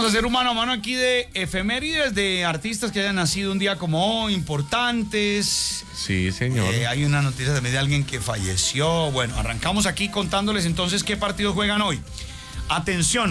a hacer un mano a mano aquí de efemérides de artistas que hayan nacido un día como hoy, importantes. Sí, señor. Hay una noticia también de alguien que falleció. Bueno, arrancamos aquí contándoles entonces qué partidos juegan hoy. Atención.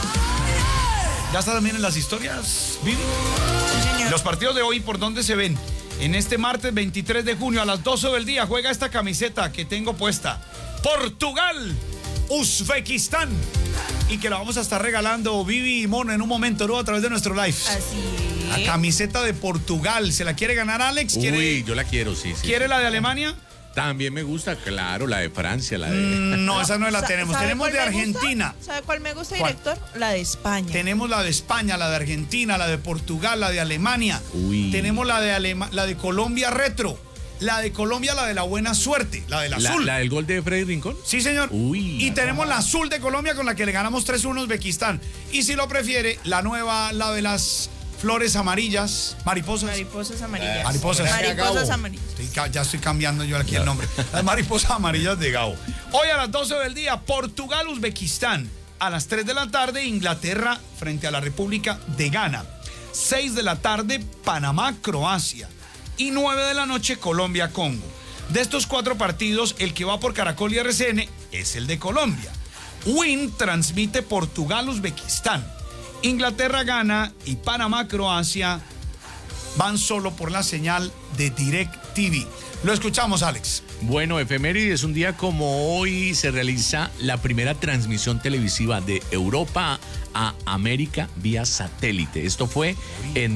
¿Ya está también en las historias, Vivi? Sí, señor. Los partidos de hoy, ¿por dónde se ven? En este martes 23 de junio a las 12 del día juega esta camiseta que tengo puesta. Portugal, Uzbekistán. Y que la vamos a estar regalando Vivi y Mono en un momento, ¿no? A través de nuestro live. Así La camiseta de Portugal. ¿Se la quiere ganar Alex? Uy, yo la quiero, sí. ¿Quiere la de Alemania? También me gusta, claro, la de Francia, la de... No, esa no la tenemos. ¿Sabe Tenemos cuál de me Argentina. gusta? ¿Sabe cuál me gusta, ¿Cuál? director? La de España. Tenemos la de España, la de Argentina, la de Portugal, la de Alemania. Uy. Tenemos la de Colombia retro. La de Colombia, la de la buena suerte, la del azul. ¿La del gol de Freddy Rincón? Sí, señor. Uy. Y tenemos la azul de Colombia con la que le ganamos 3-1 a Uzbekistán. Y si lo prefiere, la nueva, la de las flores amarillas, mariposas. Mariposas amarillas. Mariposas amarillas. Ya estoy cambiando yo aquí el nombre. Las mariposas amarillas de Gabo. Hoy a las 12 del día, Portugal, Uzbekistán. A las 3 de la tarde, Inglaterra frente a la República de Ghana. 6 de la tarde, Panamá, Croacia. Y 9 de la noche, Colombia, Congo. De estos 4 partidos, el que va por Caracol y RCN es el de Colombia. Win transmite Portugal, Uzbekistán. Inglaterra, Ghana y Panamá, Croacia van solo por la señal de DirecTV. Lo escuchamos, Alex. Bueno, efemérides, un día como hoy se realiza la primera transmisión televisiva de Europa a América vía satélite. Esto fue en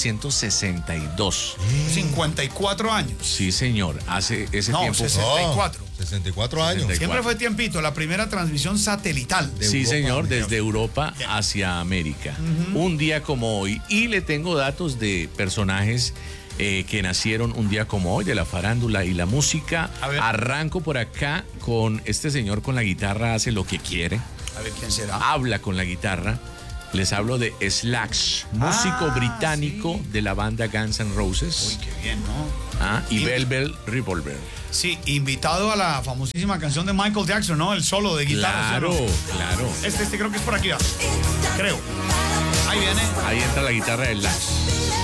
1962. 54 años. Sí, señor, hace ese No, tiempo. 64. 64 años. 64. Siempre fue tiempito, la primera transmisión satelital. De Sí, Europa, señor, señor. desde Europa hacia América. Un día como hoy. Y le tengo datos de personajes que nacieron un día como hoy, de la farándula y la música. A ver. Arranco por acá con este señor con la guitarra, hace lo que quiere. A ver quién será. Habla con la guitarra. Les hablo de Slash, músico británico sí. de la banda Guns N' Roses. Uy, qué bien, ¿no? Y Y- Velvet Revolver. Sí, invitado a la famosísima canción de Michael Jackson, ¿no? El solo de guitarra. Claro, ¿sí o no? claro. Este creo que es por aquí, va. Creo. Ahí viene. Ahí entra la guitarra de Slash.